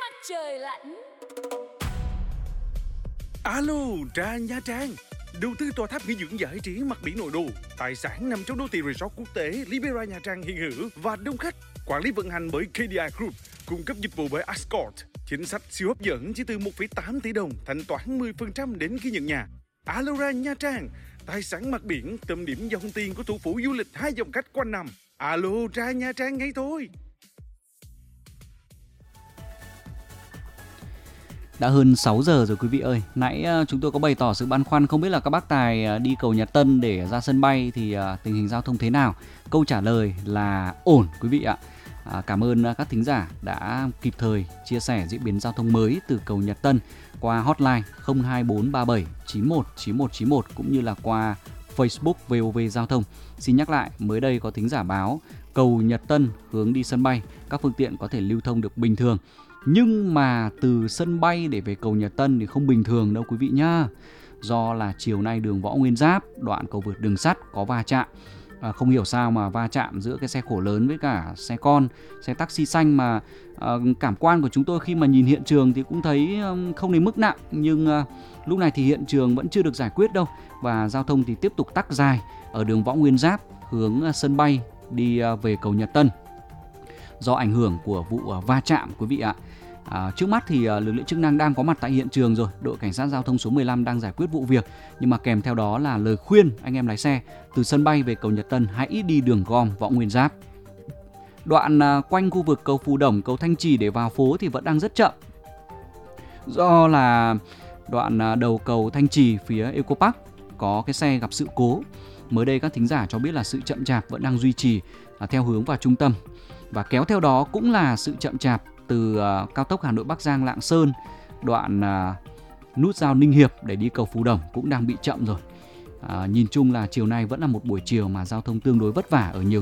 trời lạnh. Alo, Nha Trang. Đầu tư tòa tháp nghỉ dưỡng giải trí mặt biển nội đô, tài sản nằm trong đô thị resort quốc tế Libera Nha Trang hiện hữu và đông khách. Quản lý vận hành bởi KDI Group, cung cấp dịch vụ bởi Ascort. Chính sách siêu hấp dẫn chỉ từ 1,8 tỷ đồng, thanh toán 10% đến khi nhận nhà. Alo Nha Trang, tài sản mặt biển, tâm điểm dòng tiền của thủ phủ du lịch 2 dòng khách quanh năm. Alo Nha Trang ngay thôi. Đã hơn 6 giờ rồi quý vị ơi. Nãy chúng tôi có bày tỏ sự băn khoăn không biết là các bác tài đi cầu Nhật Tân để ra sân bay thì tình hình giao thông thế nào. Câu trả lời là ổn quý vị ạ. Cảm ơn các thính giả đã kịp thời chia sẻ diễn biến giao thông mới từ cầu Nhật Tân qua hotline 02437 91 91 91 cũng như là qua Facebook VOV Giao thông. Xin nhắc lại, mới đây có thính giả báo cầu Nhật Tân hướng đi sân bay, các phương tiện có thể lưu thông được bình thường. Nhưng mà từ sân bay để về cầu Nhật Tân thì không bình thường đâu quý vị nhá. Do là chiều nay đường Võ Nguyên Giáp, đoạn cầu vượt đường sắt có va chạm. Không hiểu sao mà va chạm giữa cái xe khổ lớn với cả xe con, xe taxi xanh mà cảm quan của chúng tôi khi mà nhìn hiện trường thì cũng thấy không đến mức nặng. Nhưng lúc này thì hiện trường vẫn chưa được giải quyết đâu. Và giao thông thì tiếp tục tắc dài ở đường Võ Nguyên Giáp hướng sân bay đi về cầu Nhật Tân do ảnh hưởng của vụ va chạm quý vị ạ. Trước mắt thì lực lượng chức năng đang có mặt tại hiện trường rồi. Đội cảnh sát giao thông số 15 đang giải quyết vụ việc. Nhưng mà kèm theo đó là lời khuyên anh em lái xe từ sân bay về cầu Nhật Tân hãy đi đường gom Võ Nguyên Giáp. Đoạn quanh khu vực cầu Phù Đổng, cầu Thanh Trì để vào phố thì vẫn đang rất chậm. Do là đoạn đầu cầu Thanh Trì phía Eco Park có cái xe gặp sự cố. Mới đây các thính giả cho biết là sự chậm chạp vẫn đang duy trì theo hướng vào trung tâm. Và kéo theo đó cũng là sự chậm chạp từ cao tốc Hà Nội Bắc Giang Lạng Sơn, đoạn nút giao Ninh Hiệp để đi cầu Phú Đồng cũng đang bị chậm rồi. Nhìn chung là chiều nay vẫn là một buổi chiều mà giao thông tương đối vất vả ở nhiều